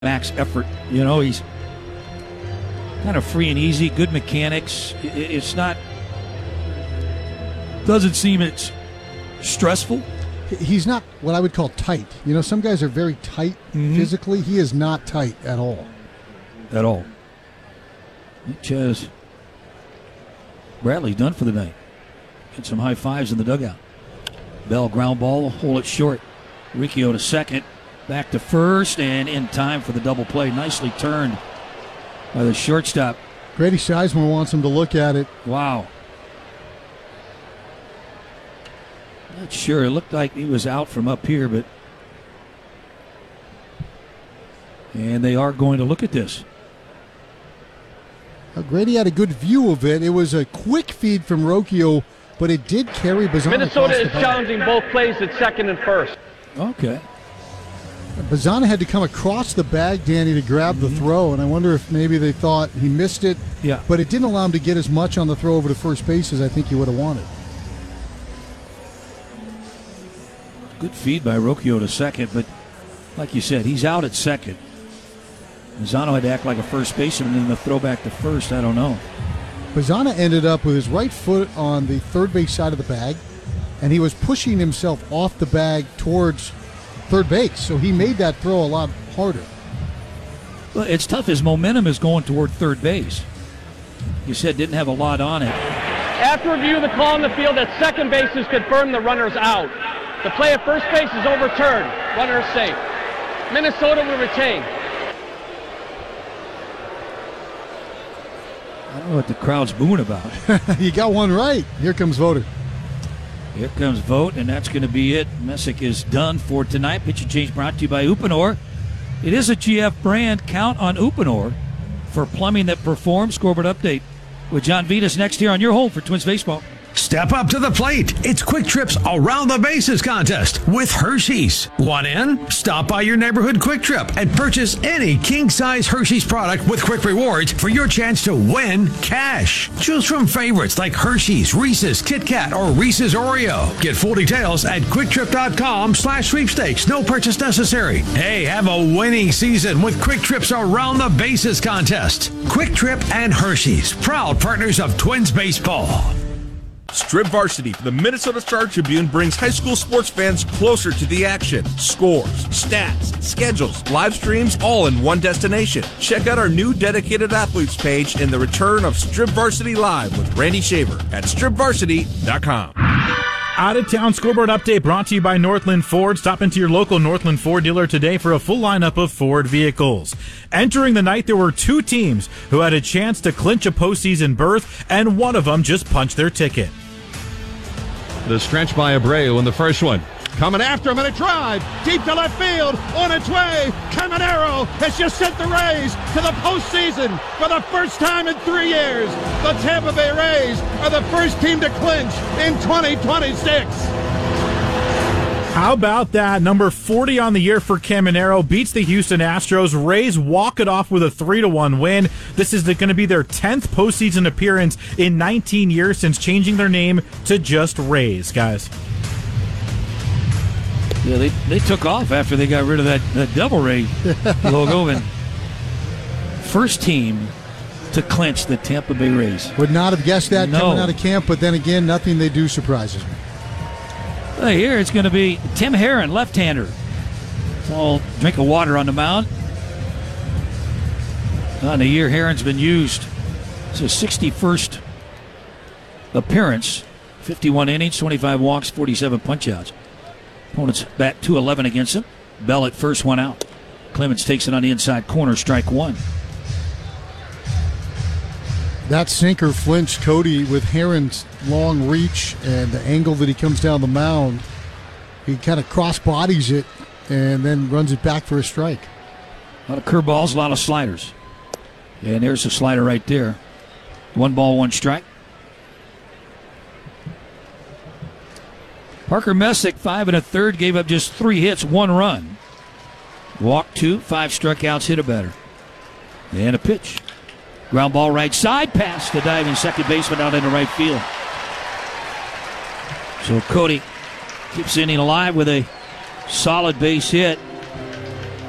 max effort. You know, he's kind of free and easy, good mechanics. It's not, doesn't seem it's stressful. He's not what I would call tight. You know, some guys are very tight physically. He is not tight at all. At all. Chaz Bradley done for the night. Get some high fives in the dugout. Bell ground ball, hold it short. Riccio to second, back to first, and in time for the double play. Nicely turned by the shortstop. Grady Sizemore wants him to look at it. Wow. Not sure. It looked like he was out from up here, but. And they are going to look at this. Grady had a good view of it. It was a quick feed from Rocchio, but it did carry Bazzana. Minnesota is challenging both plays at second and first. Okay. Bazzana had to come across the bag, Danny, to grab the throw, and I wonder if maybe they thought he missed it. Yeah. But it didn't allow him to get as much on the throw over to first base as I think he would have wanted. Good feed by Rocchio to second, but like you said, he's out at second. Bazzano had to act like a first baseman, and then the throw back to first, I don't know. Bazzana ended up with his right foot on the third base side of the bag, and he was pushing himself off the bag towards third base, so he made that throw a lot harder. Well, it's tough. His momentum is going toward third base. You said didn't have a lot on it. After review of the call on the field, at second base is confirmed the runner's out. The play at first base is overturned. Runner is safe. Minnesota will retain. I don't know what the crowd's booing about. You got one right. Here comes Voter. Here comes Vogt, and that's going to be it. Messick is done for tonight. Pitch and change brought to you by Uponor. It is a GF brand. Count on Uponor for plumbing that performs. Scoreboard update with John Vitas next here on your home for Twins Baseball. Step up to the plate. It's Quick Trip's Around the Bases contest with Hershey's. Want in? Stop by your neighborhood Quick Trip and purchase any king-size Hershey's product with Quick Rewards for your chance to win cash. Choose from favorites like Hershey's, Reese's, Kit Kat, or Reese's Oreo. Get full details at QuickTrip.com/sweepstakes. No purchase necessary. Hey, have a winning season with Quick Trip's Around the Bases contest. Quick Trip and Hershey's, proud partners of Twins Baseball. Strip Varsity for the Minnesota Star Tribune brings high school sports fans closer to the action. Scores, stats, schedules, live streams, all in one destination. Check out our new dedicated athletes page and the return of Strip Varsity Live with Randy Shaver at stripvarsity.com. Out-of-town scoreboard update brought to you by Northland Ford. Stop into your local Northland Ford dealer today for a full lineup of Ford vehicles. Entering the night, there were two teams who had a chance to clinch a postseason berth, and one of them just punched their ticket. The stretch by Abreu in the first one. Coming after him in a drive, deep to left field, on its way. Caminero has just sent the Rays to the postseason for the first time in 3 years. The Tampa Bay Rays are the first team to clinch in 2026. How about that? Number 40 on the year for Caminero beats the Houston Astros. Rays walk it off with a 3-1 win. This is going to be their 10th postseason appearance in 19 years since changing their name to just Rays, guys. Yeah, they took off after they got rid of that Devil Ray logo. And first team to clinch the Tampa Bay Rays. Would not have guessed that coming out of camp, but then again, nothing they do surprises me. Here it's going to be Tim Herron, left-hander. Small drink of water on the mound. On the year Herron's been used. It's his 61st appearance. 51 innings, 25 walks, 47 punch-outs. Opponents bat .211 against him. Bell at first, one out. Clemens takes it on the inside corner, strike one. That sinker flinched Cody with Herron's long reach and the angle that he comes down the mound. He kind of cross bodies it and then runs it back for a strike. A lot of curveballs, a lot of sliders. And there's a slider right there. 1 ball, 1 strike. Parker Messick, 5 1/3, gave up just 3 hits, 1 run. Walked 2, 5 strikeouts, hit a batter. And a pitch. Ground ball right side, pass the diving second baseman out into right field. So Cody keeps the inning alive with a solid base hit.